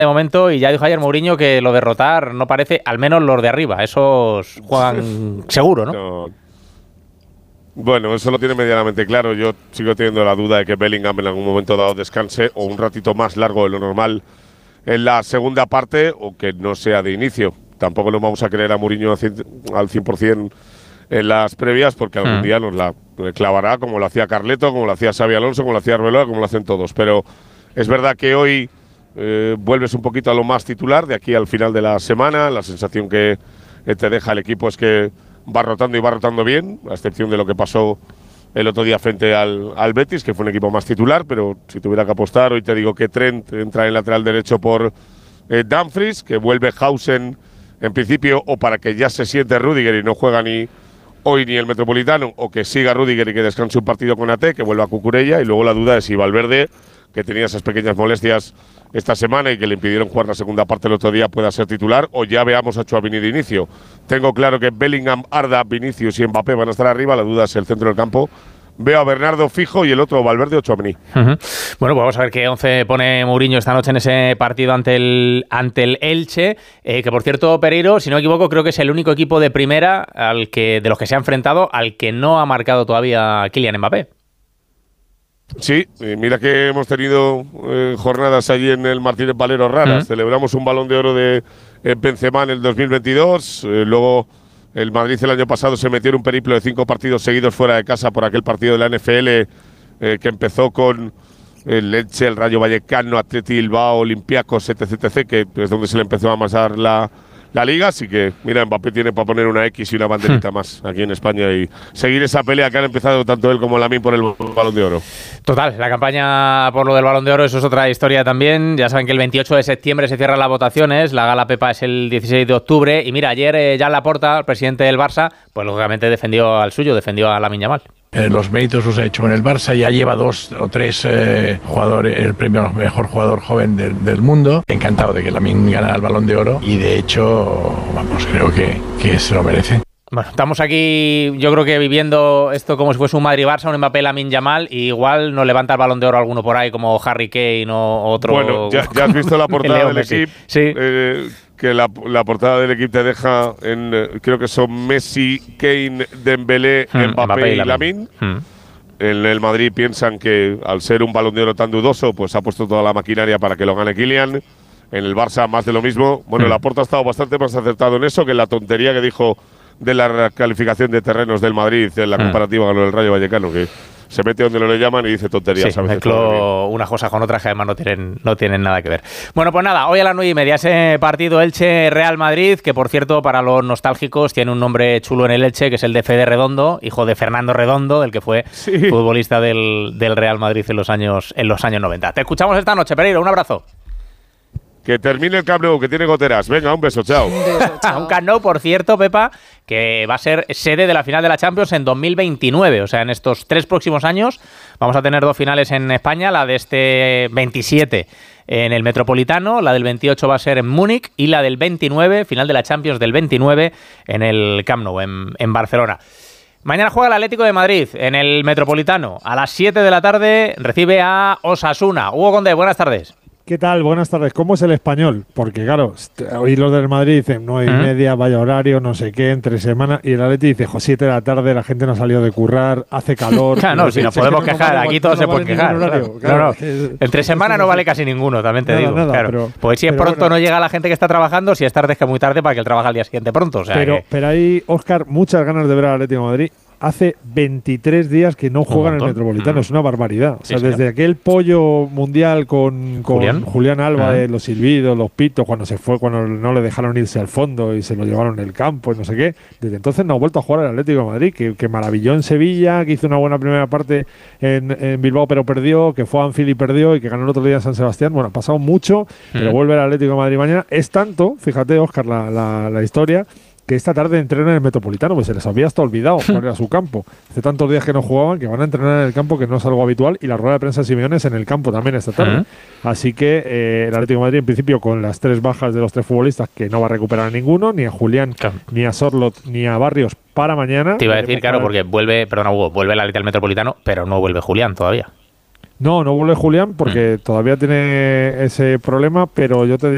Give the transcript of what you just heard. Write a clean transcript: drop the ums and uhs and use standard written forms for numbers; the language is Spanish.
de momento, y ya dijo ayer Mourinho que lo de rotar no parece, al menos los de arriba, esos juegan seguro, ¿no? Bueno, eso lo tiene medianamente claro. Yo sigo teniendo la duda de que Bellingham en algún momento dado descanse o un ratito más largo de lo normal en la segunda parte, o que no sea de inicio. Tampoco lo vamos a creer a Mourinho al 100% en las previas, porque algún día nos la clavará, como lo hacía Carleto, como lo hacía Xabi Alonso, como lo hacía Arbeloa, como lo hacen todos. Pero es verdad que hoy vuelves un poquito a lo más titular de aquí al final de la semana. La sensación que te deja el equipo es que va rotando y va rotando bien, a excepción de lo que pasó el otro día frente al Betis, que fue un equipo más titular. Pero si tuviera que apostar, hoy te digo que Trent entra en lateral derecho por Dumfries, que vuelve Hausen en principio, o para que ya se siente Rüdiger y no juega ni hoy ni el Metropolitano, o que siga Rüdiger y que descanse un partido con AT, que vuelva a Cucurella. Y luego la duda es si Valverde, que tenía esas pequeñas molestias esta semana y que le impidieron jugar la segunda parte el otro día, pueda ser titular, o ya veamos a Tchouaméni de inicio. Tengo claro que Bellingham, Arda, Vinicius y Mbappé van a estar arriba. La duda es el centro del campo. Veo a Bernardo fijo y el otro Valverde o Tchouaméni. Bueno, pues vamos a ver qué 11 pone Mourinho esta noche en ese partido ante el Elche, que por cierto, Pereiro, si no me equivoco, creo que es el único equipo de primera de los que se ha enfrentado al que no ha marcado todavía Kylian Mbappé. Sí, mira que hemos tenido jornadas allí en el Martínez Valero raras. Celebramos un Balón de Oro de Benzema en el 2022. Luego el Madrid el año pasado se metió en un periplo de 5 partidos seguidos fuera de casa por aquel partido de la NFL que empezó con el Elche, el Rayo Vallecano, Atleti Bilbao, Olympiacos, etc., que es donde se le empezó a amasar la liga. Así que, mira, Mbappé tiene para poner una X y una banderita más aquí en España y seguir esa pelea que han empezado tanto él como Lamine por el Balón de Oro. Total, la campaña por lo del Balón de Oro, eso es otra historia también. Ya saben que el 28 de septiembre se cierran las votaciones, la gala Pepa es el 16 de octubre. Y mira, ayer Joan Laporta, el presidente del Barça, pues lógicamente defendió al suyo, defendió a Lamine Yamal. Los méritos los ha hecho en el Barça, ya lleva 2 o 3 jugadores, el premio al mejor jugador joven del mundo. Encantado de que Lamine ganara el Balón de Oro y de hecho, vamos, creo que se lo merece. Bueno, estamos aquí, yo creo que viviendo esto como si fuese un Madrid-Barça, un Mbappé-Lamine Yamal, y igual nos levanta el Balón de Oro alguno por ahí, como Harry Kane o otro. Bueno, ya has visto la portada del equipo. Sí. Que la portada del equipo te deja creo que son Messi, Kane, Dembélé, Mbappé y Lamine. En el Madrid piensan que al ser un Balón de Oro tan dudoso, pues ha puesto toda la maquinaria para que lo gane Kylian. En el Barça más de lo mismo. Bueno, Laporta ha estado bastante más acertado en eso que en la tontería que dijo de la recalificación de terrenos del Madrid en la comparativa con lo del Rayo Vallecano, que se mete donde lo le llaman y dice tonterías. Sí, mezcló unas cosas con otras que además no tienen nada que ver. Bueno, pues nada, hoy a las 9:30 ese partido Elche-Real Madrid, que por cierto, para los nostálgicos, tiene un nombre chulo en el Elche, que es el de Fede Redondo, hijo de Fernando Redondo, del que fue futbolista del Real Madrid en los años 90. Te escuchamos esta noche, Pereiro, un abrazo. Que termine el Camp Nou, que tiene goteras. Venga, un beso, chao. Un Camp Nou, por cierto, Pepa, que va a ser sede de la final de la Champions en 2029. O sea, en estos 3 próximos años vamos a tener 2 finales en España. La de este 27 en el Metropolitano, la del 28 va a ser en Múnich y la del 29, final de la Champions del 29, en el Camp Nou, en Barcelona. Mañana juega el Atlético de Madrid en el Metropolitano. A las 7 de la tarde recibe a Osasuna. Hugo Condé, buenas tardes. ¿Qué tal? Buenas tardes. ¿Cómo es el Español? Porque claro, hoy los del Madrid dicen 9:30, vaya horario, no sé qué, entre semana, y el Atleti dice 7 de la tarde, la gente no ha salido de currar, hace calor. Claro, no, si nos podemos quejar, aquí todos se pueden quejar. Claro. Entre semana no vale casi ninguno, también te digo. Nada, claro. Pues si es pronto bueno, no llega la gente que está trabajando, si es tarde es que muy tarde para que él trabaje al día siguiente pronto. O sea pero hay, Óscar, muchas ganas de ver al Atlético de Madrid. Hace 23 días que no juegan en el Metropolitano, es una barbaridad. O sea, desde aquel pollo mundial con Julián Alba, de los silbidos, los pitos, cuando no le dejaron irse al fondo y se lo llevaron en el campo y no sé qué, desde entonces no ha vuelto a jugar el Atlético de Madrid, que maravilló en Sevilla, que hizo una buena primera parte en Bilbao pero perdió, que fue a Anfield y perdió y que ganó el otro día en San Sebastián. Bueno, ha pasado mucho, pero vuelve el Atlético de Madrid mañana. Es tanto, fíjate, Óscar, la historia, que esta tarde entrenan en el Metropolitano, pues se les había hasta olvidado cuál era su campo. Hace tantos días que no jugaban que van a entrenar en el campo, que no es algo habitual, y la rueda de prensa de Simeone es en el campo también esta tarde. Así que el Atlético de Madrid, en principio, con las 3 bajas de los 3 futbolistas, que no va a recuperar a ninguno, ni a Julián, ni a Sorloth, ni a Barrios para mañana. Te iba a decir, claro, porque vuelve el Atlético al Metropolitano, pero no vuelve Julián todavía. No vuelve Julián porque todavía tiene ese problema, pero yo te